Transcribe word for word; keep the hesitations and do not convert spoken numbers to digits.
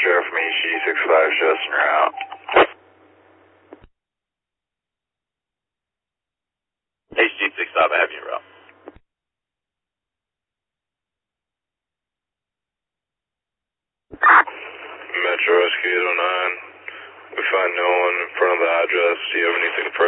Sheriff from H G six five, Justin, you're out. H G six five, I have you route. Metro Rescue eight oh nine. We find no one in front of the address. Do you have anything further?